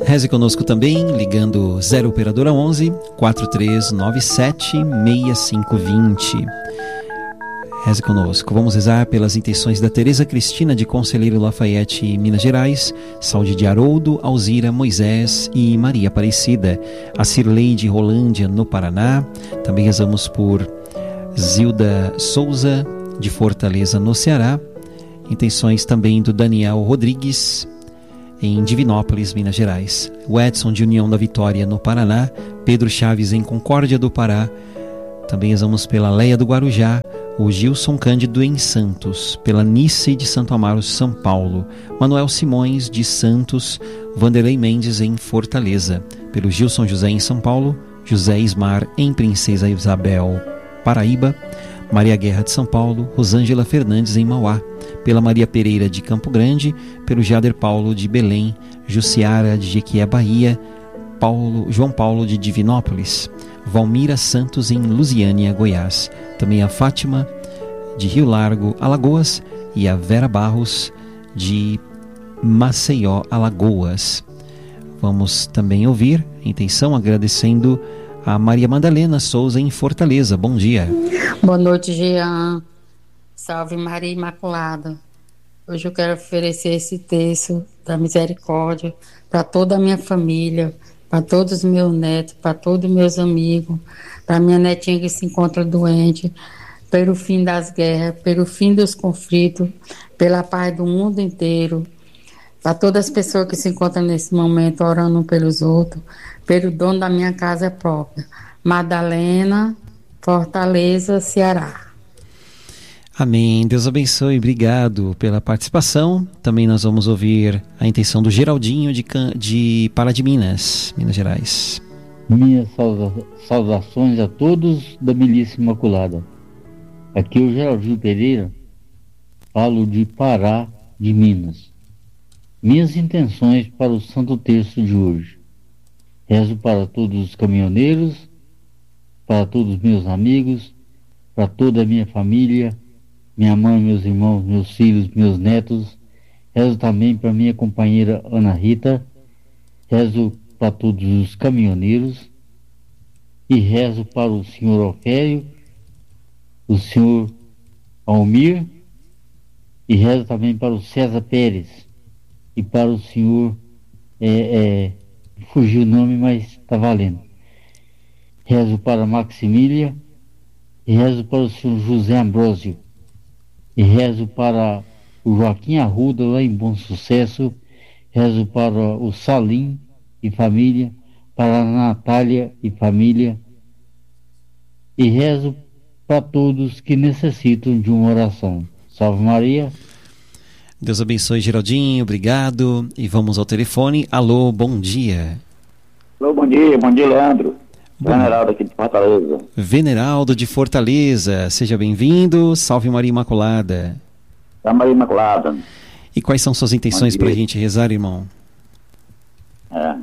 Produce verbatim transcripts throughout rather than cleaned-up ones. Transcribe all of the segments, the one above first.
Reze conosco também, ligando zero operadora onze, quatro três nove sete, seis cinco dois zero. Reze conosco. Vamos rezar pelas intenções da Tereza Cristina de Conselheiro Lafayette, Minas Gerais, saúde de Haroldo, Alzira, Moisés e Maria Aparecida. A Cirlei de Rolândia, no Paraná. Também rezamos por Zilda Souza, de Fortaleza, no Ceará. Intenções também do Daniel Rodrigues, em Divinópolis, Minas Gerais. O Edson de União da Vitória, no Paraná. Pedro Chaves, em Concórdia do Pará. Também rezamos pela Leia do Guarujá, o Gilson Cândido em Santos, pela Nice de Santo Amaro, São Paulo, Manuel Simões de Santos, Vanderlei Mendes em Fortaleza, pelo Gilson José em São Paulo, José Ismar em Princesa Isabel, Paraíba, Maria Guerra de São Paulo, Rosângela Fernandes em Mauá, pela Maria Pereira de Campo Grande, pelo Jader Paulo de Belém, Jussiara de Jequié, Bahia, Paulo, João Paulo de Divinópolis, Valmira Santos em Lusiânia, Goiás. Também a Fátima de Rio Largo, Alagoas, e a Vera Barros de Maceió, Alagoas. Vamos também ouvir a intenção agradecendo a Maria Madalena Souza em Fortaleza. Bom dia. Boa noite, Jean. Salve Maria Imaculada. Hoje eu quero oferecer esse terço da misericórdia para toda a minha família, para todos os meus netos, para todos os meus amigos, para minha netinha que se encontra doente, pelo fim das guerras, pelo fim dos conflitos, pela paz do mundo inteiro, para todas as pessoas que se encontram nesse momento orando um pelos outros, pelo dono da minha casa própria, Madalena, Fortaleza, Ceará. Amém. Deus abençoe. Obrigado pela participação. Também nós vamos ouvir a intenção do Geraldinho de, Can... de Pará de Minas, Minas Gerais. Minhas sauda... saudações a todos da Milícia Imaculada. Aqui é o Geraldinho Pereira, falo de Pará de Minas. Minhas intenções para o Santo Terço de hoje. Rezo para todos os caminhoneiros, para todos os meus amigos, para toda a minha família, minha mãe, meus irmãos, meus filhos, meus netos. Rezo também para minha companheira Ana Rita. Rezo para todos os caminhoneiros. E rezo para o senhor Ofério, o senhor Almir. E rezo também para o César Pérez. E para o senhor... É, é, fugiu o nome, mas está valendo. Rezo para Maximília. E rezo para o senhor José Ambrósio. E rezo para o Joaquim Arruda, lá em Bom Sucesso. Rezo para o Salim e família, para a Natália e família. E rezo para todos que necessitam de uma oração. Salve Maria. Deus abençoe, Geraldinho. Obrigado. E vamos ao telefone. Alô, bom dia. Alô, bom dia. Bom dia, Leandro. Veneraldo aqui de Fortaleza. Veneraldo de Fortaleza, seja bem-vindo. Salve Maria Imaculada. Salve Maria Imaculada. E quais são suas intenções para a gente rezar, irmão? É.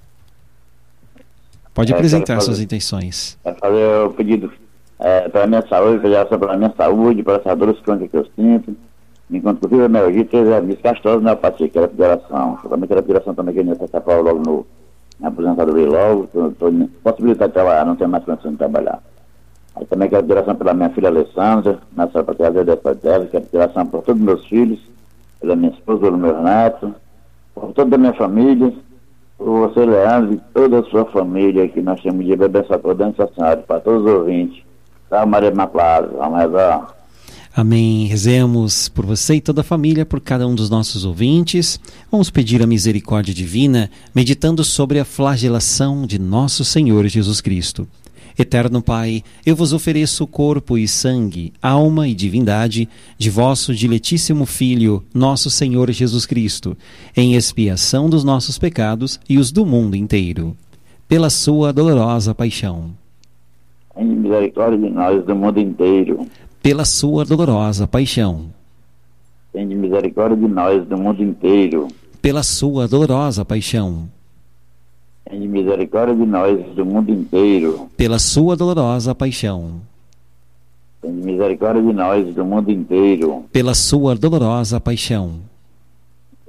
Pode é, apresentar fazer, suas intenções. Quero fazer o pedido é, para a minha saúde, pedir para a minha saúde, para essas dores crônicas que eu sinto. Enquanto que eu vivo a minha urgência, me castrosa na apatia, que era a federação. Eu também quero a federação também, que eu necessito para logo no... na aposentadoria logo, estou possibilidade de trabalhar, não tenho mais condição de trabalhar. Aí também quero direção pela minha filha Alessandra, nessa para trazer dessa dela, quero direção por todos os meus filhos, pela minha esposa, pelos meus netos, por toda a minha família, por você, Leandro, e toda a sua família, que nós temos de abençoar por dentro da senhora, para todos os ouvintes. Salve Maria Imaculada, vamos rezar. Amém. Rezemos por você e toda a família, por cada um dos nossos ouvintes. Vamos pedir a misericórdia divina, meditando sobre a flagelação de nosso Senhor Jesus Cristo. Eterno Pai, eu vos ofereço corpo e sangue, alma e divindade de vosso diletíssimo Filho, nosso Senhor Jesus Cristo, em expiação dos nossos pecados e os do mundo inteiro, pela sua dolorosa paixão. Em misericórdia de nós do mundo inteiro. Pela sua dolorosa paixão. Tem misericórdia de nós do mundo inteiro. Pela sua dolorosa paixão. Tem misericórdia de nós do mundo inteiro. Pela sua dolorosa paixão. Tem misericórdia de nós do mundo inteiro. Pela sua dolorosa paixão.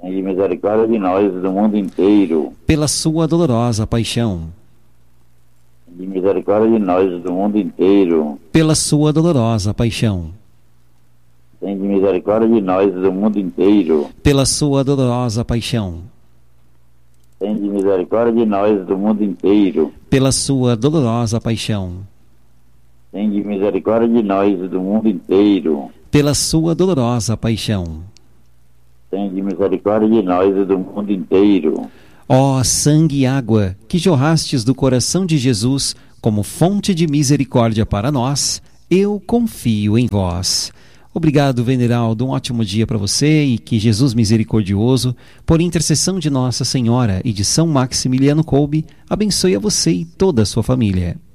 Tende misericórdia de nós do mundo inteiro. Pela sua dolorosa paixão. Tende misericórdia de nós do mundo inteiro. Pela sua dolorosa paixão. Tende misericórdia de nós do mundo inteiro. Pela sua dolorosa paixão. Tende misericórdia de nós do mundo inteiro. Pela sua dolorosa paixão. Tende misericórdia de nós do mundo inteiro. Pela sua dolorosa paixão. Tende misericórdia de nós do mundo inteiro. Ó sangue e água que jorrastes do coração de Jesus como fonte de misericórdia para nós, eu confio em vós. Obrigado, Veneraldo. Um ótimo dia para você e que Jesus misericordioso, por intercessão de Nossa Senhora e de São Maximiliano Kolbe, abençoe a você e toda a sua família.